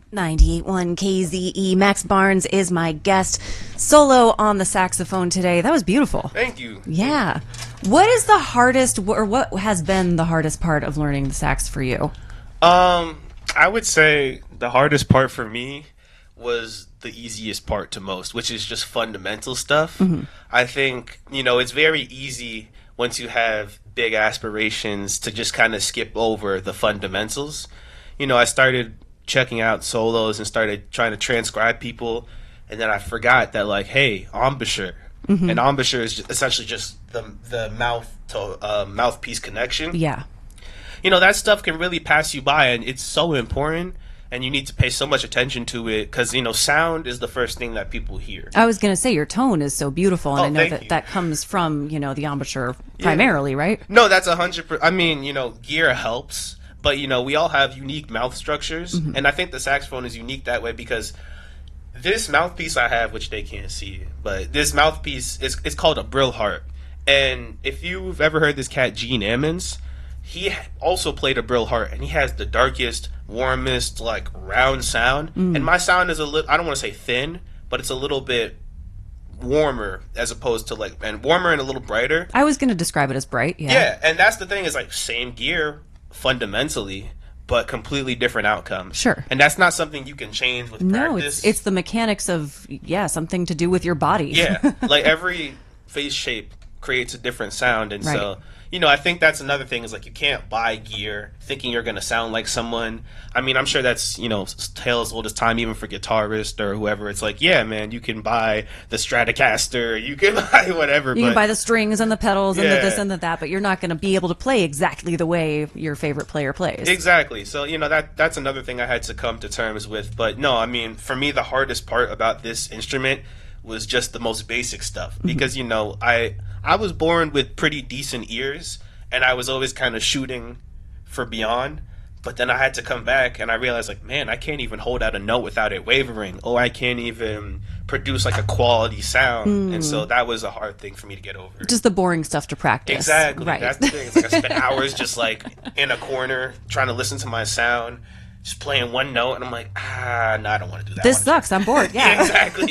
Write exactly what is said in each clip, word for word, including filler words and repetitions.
ninety-eight point one K Z E. Max Barnes is my guest, solo on the saxophone today. That was beautiful. Thank you. Yeah. What is the hardest, or what has been the hardest part of learning the sax for you? Um, I would say the hardest part for me was the easiest part to most, which is just fundamental stuff. Mm-hmm. I think, you know, it's very easy once you have big aspirations to just kind of skip over the fundamentals. You know, I started checking out solos and started trying to transcribe people, and then I forgot that, like, hey, embouchure. Mm-hmm. And embouchure is just essentially just the the mouth to uh, mouthpiece connection. Yeah. You know, that stuff can really pass you by, and it's so important, and you need to pay so much attention to it because, you know, sound is the first thing that people hear. I was going to say, your tone is so beautiful, and oh, I know that you. that comes from, you know, the embouchure primarily, yeah. right? No, that's a hundred percent. I mean, you know, gear helps, but, you know, we all have unique mouth structures, mm-hmm. and I think the saxophone is unique that way because this mouthpiece I have, which they can't see, but this mouthpiece is it's called a Brill Harp. And if you've ever heard this cat, Gene Ammons, he also played a Brill Harp, and he has the darkest, warmest, like, round sound. Mm. And my sound is a little, I don't want to say thin, but it's a little bit warmer as opposed to, like, and warmer and a little brighter. I was going to describe it as bright, yeah. Yeah, and that's the thing is, like, same gear fundamentally, but completely different outcomes. Sure. And that's not something you can change with no, practice. No, it's, it's the mechanics of, yeah, something to do with your body. Yeah, like every face shape creates a different sound, and right. so, you know, I think that's another thing is, like, you can't buy gear thinking you're going to sound like someone. I mean, I'm sure that's, you know, tale as old as time, even for guitarists or whoever. It's like, yeah, man, you can buy the Stratocaster, you can buy whatever. You but, can buy the strings and the pedals yeah. and the this and the that, but you're not going to be able to play exactly the way your favorite player plays. Exactly. So, you know, that that's another thing I had to come to terms with. But no, I mean, for me, the hardest part about this instrument was just the most basic stuff. Mm-hmm. Because, you know, I I was born with pretty decent ears, and I was always kind of shooting for beyond. But then I had to come back, and I realized, like, man, I can't even hold out a note without it wavering. Or I can't even produce, like, a quality sound. Mm. And so that was a hard thing for me to get over. Just the boring stuff to practice. Exactly. Right. That's the thing. It's like I spent hours just, like, in a corner trying to listen to my sound, just playing one note, and I'm like, ah, no, I don't want to do that. This sucks. I'm bored. Yeah, yeah exactly.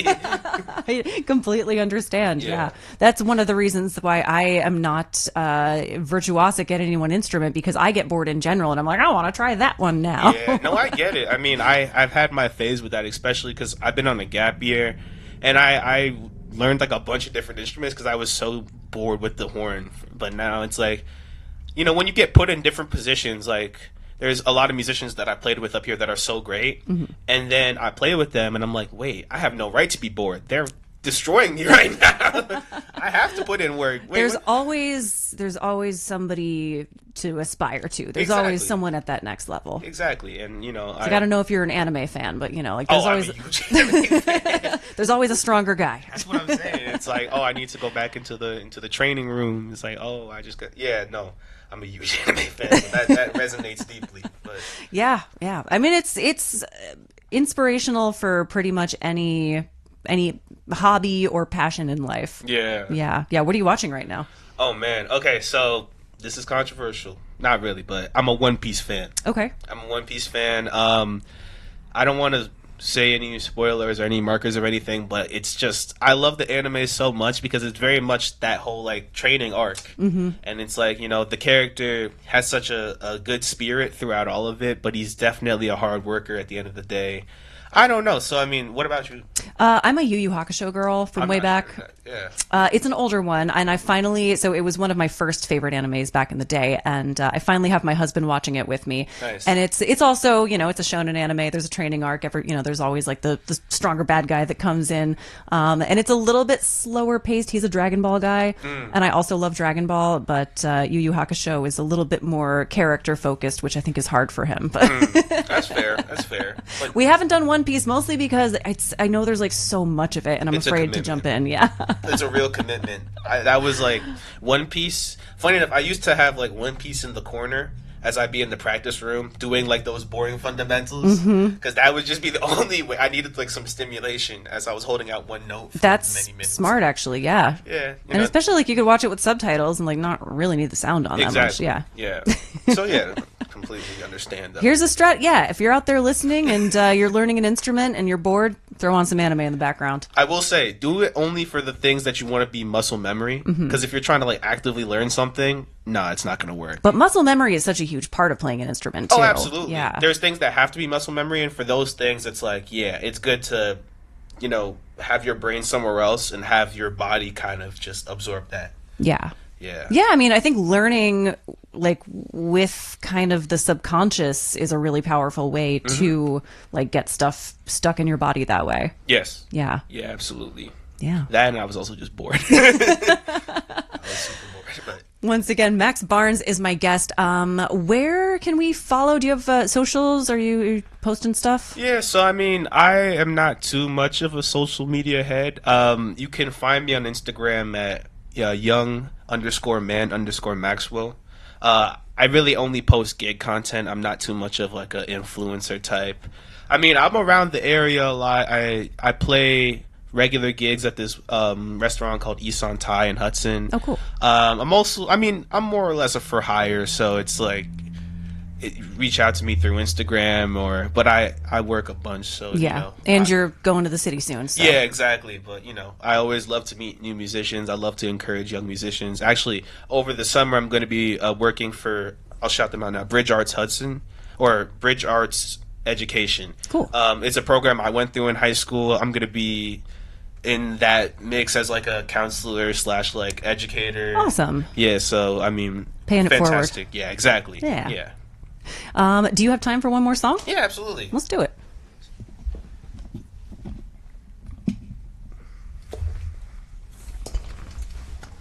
I completely understand. Yeah. yeah. That's one of the reasons why I am not uh, virtuosic at any one instrument, because I get bored in general, and I'm like, I want to try that one now. Yeah, no, I get it. I mean, I, I've had my phase with that, especially because I've been on a gap year, and I, I learned, like, a bunch of different instruments because I was so bored with the horn. But now it's like, you know, when you get put in different positions, like, there's a lot of musicians that I played with up here that are so great, mm-hmm. and then I play with them, and I'm like, wait, I have no right to be bored. They're destroying me right now. I have to put in work. Wait, there's what? always there's always somebody to aspire to. There's exactly. always someone at that next level. Exactly, and you know, so I, I got to know if you're an anime fan, but you know, like there's oh, always I'm a huge anime fan. There's always a stronger guy. That's what I'm saying. It's like, oh, I need to go back into the into the training room. It's like, oh, I just got yeah, no. I'm a huge anime fan. So that, that resonates deeply. But. Yeah, yeah. I mean, it's it's inspirational for pretty much any any hobby or passion in life. Yeah. Yeah, yeah. What are you watching right now? Oh, man. Okay, so this is controversial. Not really, but I'm a One Piece fan. Okay. I'm a One Piece fan. Um, I don't want to say any spoilers or any markers or anything, but it's just I love the anime so much because it's very much that whole, like, training arc. Mm-hmm. And it's like, you know, the character has such a, a good spirit throughout all of it, but he's definitely a hard worker at the end of the day. I don't know. So, I mean, what about you? Uh, I'm a Yu Yu Hakusho girl from I'm way not back. Sure yeah. Uh, it's an older one, and I finally, so it was one of my first favorite animes back in the day, and uh, I finally have my husband watching it with me. Nice. And it's it's also, you know, it's a shonen anime. There's a training arc. Every, you know, there's always, like, the, the stronger bad guy that comes in. Um, and it's a little bit slower paced. He's a Dragon Ball guy, mm. and I also love Dragon Ball, but uh, Yu Yu Hakusho is a little bit more character focused, which I think is hard for him. But mm. That's fair. That's fair. But we haven't done One Piece mostly because it's, I know there's, like, so much of it, and I'm It's a afraid to commitment. jump in. Yeah. It's a real commitment. I, that was like One Piece. Funny enough, I used to have like One Piece in the corner as I'd be in the practice room doing like those boring fundamentals, because mm-hmm. that would just be the only way. I needed like some stimulation as I was holding out one note for That's many minutes. smart, actually. Yeah. Yeah. And know, especially like you could watch it with subtitles and like not really need the sound on exactly. that much. Yeah. Yeah. So yeah, completely understand. Though. Here's a strat. Yeah, if you're out there listening and uh, you're learning an instrument and you're bored, throw on some anime in the background. I will say, do it only for the things that you want to be muscle memory. Because mm-hmm. if you're trying to like actively learn something, nah, it's not going to work. But muscle memory is such a huge part of playing an instrument, too. Oh, absolutely. Yeah. There's things that have to be muscle memory, and for those things, it's like, yeah, it's good to, you know, have your brain somewhere else and have your body kind of just absorb that. Yeah. Yeah. Yeah, I mean, I think learning like with kind of the subconscious is a really powerful way mm-hmm. to like get stuff stuck in your body that way. Yes. Yeah. Yeah, absolutely. Yeah. That and I was also just bored. I was super bored, but once again, Max Barnes is my guest. Um, where can we follow? Do you have uh, socials? Are you, are you posting stuff? Yeah, so I mean, I am not too much of a social media head. Um, you can find me on Instagram at uh, young underscore man underscore Maxwell. Uh, I really only post gig content. I'm not too much of like an influencer type. I mean, I'm around the area a lot. I I play regular gigs at this um, restaurant called Isan Thai in Hudson. Oh, cool. Um, I'm also, I mean, I'm more or less a for hire, so it's like, it, reach out to me through Instagram or, but I, I work a bunch, so, yeah. you know. And I, you're going to the city soon, so. Yeah, exactly. But, you know, I always love to meet new musicians. I love to encourage young musicians. Actually, over the summer, I'm going to be uh, working for, I'll shout them out now, Bridge Arts Hudson, or Bridge Arts Education. Cool. Um, it's a program I went through in high school. I'm going to be in that mix as like a counselor slash like educator. Awesome. Yeah, so I mean, paying it fantastic. forward. Yeah, exactly. Yeah. Yeah. Um, do you have time for one more song? Yeah, absolutely. Let's do it.